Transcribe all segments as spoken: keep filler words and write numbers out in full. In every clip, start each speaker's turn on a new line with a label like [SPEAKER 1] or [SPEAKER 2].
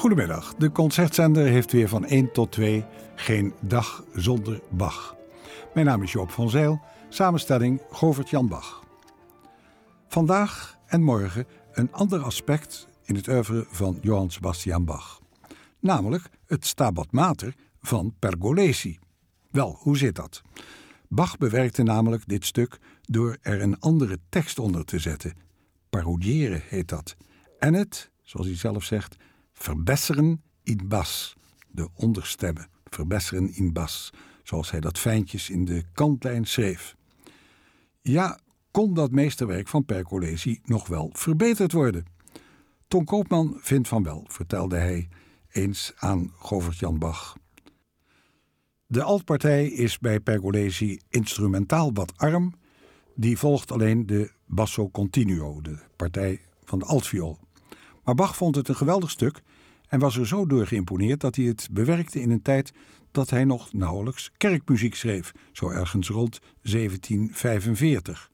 [SPEAKER 1] Goedemiddag. De concertzender heeft weer van één tot twee geen dag zonder Bach. Mijn naam is Joop van Zijl, samenstelling Govert-Jan Bach. Vandaag en morgen een ander aspect in het oeuvre van Johann Sebastian Bach. Namelijk het Stabat Mater van Pergolesi. Wel, hoe zit dat? Bach bewerkte namelijk dit stuk door er een andere tekst onder te zetten. Parodiëren heet dat. En het, zoals hij zelf zegt, verbesseren in bas. De onderstemmen, verbesseren in bas. Zoals hij dat fijntjes in de kantlijn schreef. Ja, kon dat meesterwerk van Pergolesi nog wel verbeterd worden? Ton Koopman vindt van wel, vertelde hij eens aan Govert-Jan Bach. De altpartij is bij Pergolesi instrumentaal wat arm. Die volgt alleen de basso continuo, de partij van de altviool. Maar Bach vond het een geweldig stuk en was er zo door geïmponeerd dat hij het bewerkte in een tijd dat hij nog nauwelijks kerkmuziek schreef, zo ergens rond zeventien vijfenveertig.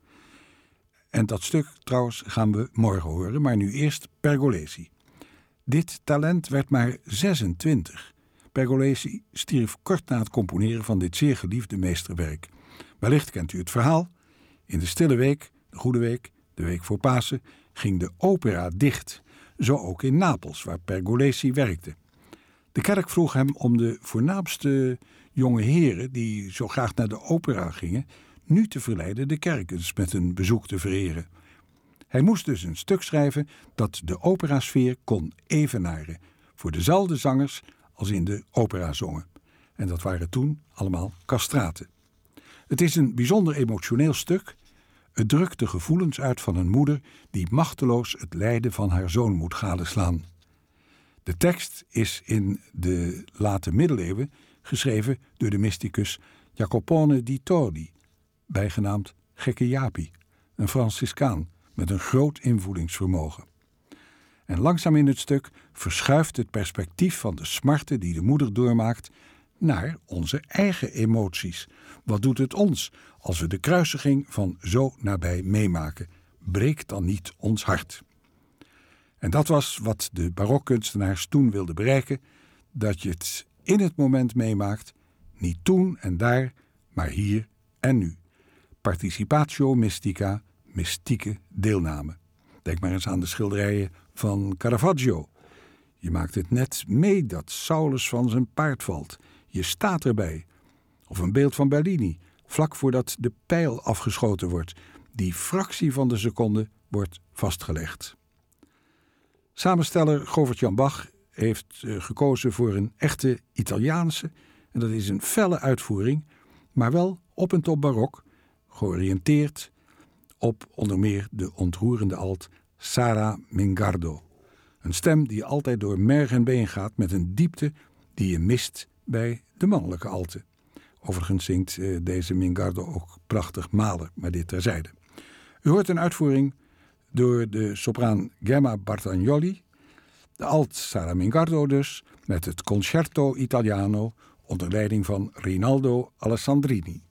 [SPEAKER 1] En dat stuk trouwens gaan we morgen horen, maar nu eerst Pergolesi. Dit talent werd maar zesentwintig. Pergolesi stierf kort na het componeren van dit zeer geliefde meesterwerk. Wellicht kent u het verhaal. In de Stille Week, de Goede Week, de week voor Pasen, ging de opera dicht. Zo ook in Napels, waar Pergolesi werkte. De kerk vroeg hem om de voornaamste jonge heren, die zo graag naar de opera gingen, nu te verleiden de kerk eens met een bezoek te vereren. Hij moest dus een stuk schrijven dat de operasfeer kon evenaren, voor dezelfde zangers als in de opera zongen. En dat waren toen allemaal castraten. Het is een bijzonder emotioneel stuk. Het drukt de gevoelens uit van een moeder die machteloos het lijden van haar zoon moet gadeslaan. De tekst is in de late middeleeuwen geschreven door de mysticus Jacopone di Todi, bijgenaamd Gekke Jaapie, een Franciscaan met een groot invoelingsvermogen. En langzaam in het stuk verschuift het perspectief van de smarten die de moeder doormaakt naar onze eigen emoties. Wat doet het ons als we de kruisiging van zo nabij meemaken? Breekt dan niet ons hart? En dat was wat de barokkunstenaars toen wilden bereiken, dat je het in het moment meemaakt, niet toen en daar, maar hier en nu. Participatio mystica, mystieke deelname. Denk maar eens aan de schilderijen van Caravaggio. Je maakt het net mee dat Saulus van zijn paard valt. Je staat erbij. Of een beeld van Bellini, vlak voordat de pijl afgeschoten wordt. Die fractie van de seconde wordt vastgelegd. Samensteller Govert-Jan Bach heeft uh, gekozen voor een echte Italiaanse, en dat is een felle uitvoering, maar wel op en top barok, georiënteerd op onder meer de ontroerende alt Sara Mingardo. Een stem die altijd door merg en been gaat met een diepte die je mist bij de mannelijke alten. Overigens zingt uh, deze Mingardo ook prachtig Mahler, maar dit terzijde. U hoort een uitvoering door de sopraan Gemma Bartagnoli, de alt Sara Mingardo dus, met het Concerto Italiano onder leiding van Rinaldo Alessandrini.